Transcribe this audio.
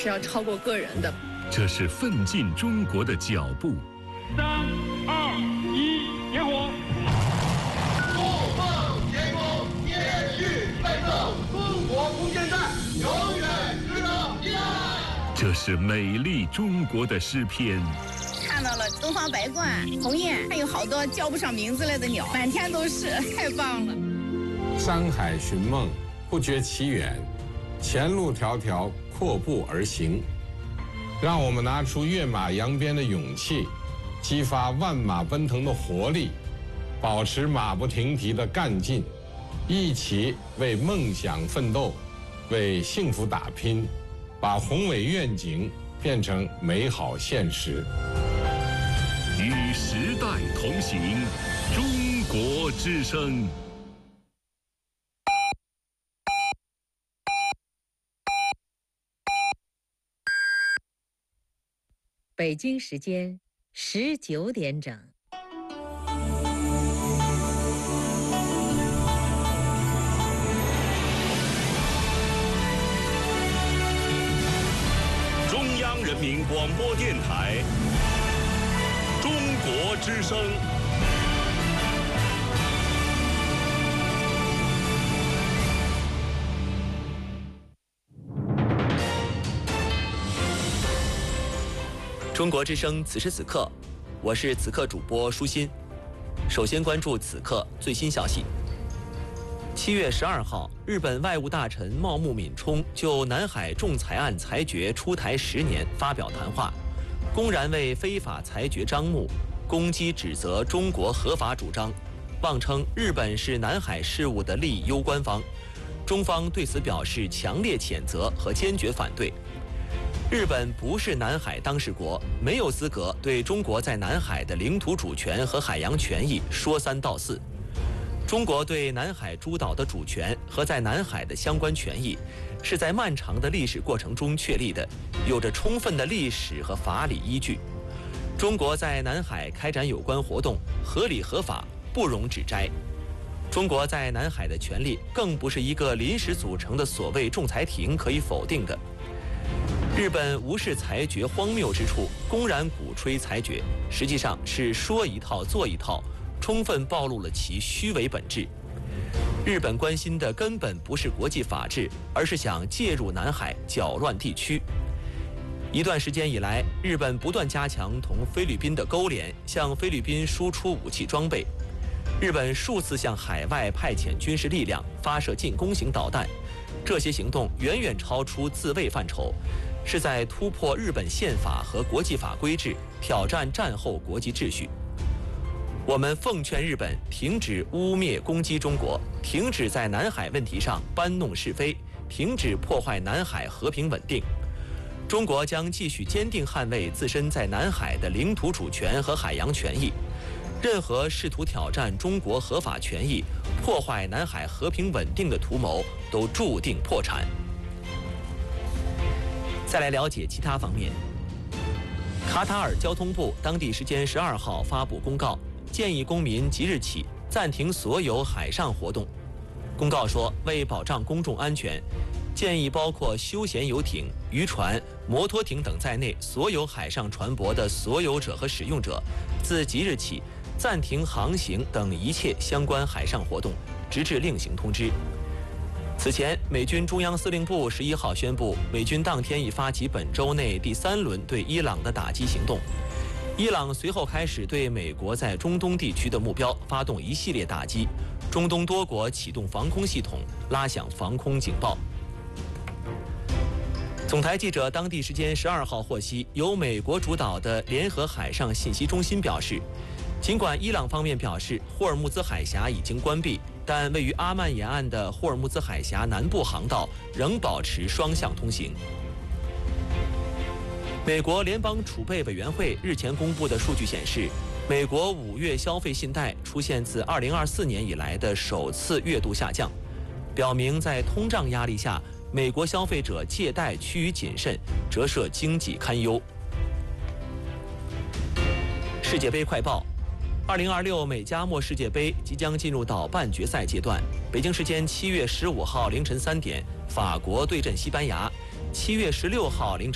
是要超过个人的。 这是奋进中国的脚步。 3、2、1，点火！ 怒放天空，延续奋斗，中国不间断，永远值得依赖。 这是美丽中国的诗篇。 看到了东方白鹳、鸿雁，还有好多叫不上名字来的鸟，满天都是，太棒了。 山海寻梦，不觉其远，前路迢迢，阔步而行。让我们拿出跃马扬鞭的勇气，激发万马奔腾的活力，保持马不停蹄的干劲，一起为梦想奋斗，为幸福打拼，把宏伟愿景变成美好现实。 与时代同行，中国之声。 北京时间19点整。 中央人民广播电台。中国之声。 中国之声此时此刻，我是此刻主播舒心。首先关注此刻最新消息。7月12号，日本外务大臣茂木敏充就南海仲裁案裁决出台10年发表谈话，公然为非法裁决张目，攻击指责中国合法主张，妄称日本是南海事务的利益攸关方。中方对此表示强烈谴责和坚决反对。日本不是南海当事国，没有资格对中国在南海的领土主权和海洋权益说三道四。中国对南海诸岛的主权和在南海的相关权益，是在漫长的历史过程中确立的，有着充分的历史和法理依据。中国在南海开展有关活动，合理合法，不容指摘。中国在南海的权利，更不是一个临时组成的所谓仲裁庭可以否定的。日本无视裁决荒谬之处，公然鼓吹裁决，实际上是说一套做一套，充分暴露了其虚伪本质。日本关心的根本不是国际法治，而是想介入南海，搅乱地区。一段时间以来，日本不断加强同菲律宾的勾连，向菲律宾输出武器装备。日本数次向海外派遣军事力量，发射进攻型导弹，这些行动远远超出自卫范畴，是在突破日本宪法和国际法规制，挑战战后国际秩序。我们奉劝日本停止污蔑攻击中国，停止在南海问题上搬弄是非，停止破坏南海和平稳定。中国将继续坚定捍卫自身在南海的领土主权和海洋权益。任何试图挑战中国合法权益、破坏南海和平稳定的图谋，都注定破产。再来了解其他方面。卡塔尔交通部当地时间12号发布公告，建议公民即日起暂停所有海上活动。公告说，为保障公众安全，建议包括休闲游艇、渔船、摩托艇等在内所有海上船舶的所有者和使用者，自即日起暂停航行等一切相关海上活动，直至另行通知。此前，美军中央司令部11号宣布，美军当天已发起本周内第3轮对伊朗的打击行动。伊朗随后开始对美国在中东地区的目标发动一系列打击，中东多国启动防空系统，拉响防空警报。总台记者当地时间12号获悉，由美国主导的联合海上信息中心表示，尽管伊朗方面表示霍尔木兹海峡已经关闭，但位于阿曼沿岸的霍尔木兹海峡南部航道仍保持双向通行。美国联邦储备委员会日前公布的数据显示，美国5月消费信贷出现自2024年以来的首次月度下降，表明在通胀压力下，美国消费者借贷趋于谨慎，折射经济堪忧。世界杯快报：2026美加墨世界杯即将进入到半决赛阶段。北京时间7月15号凌晨3点，法国对阵西班牙；7月16号凌晨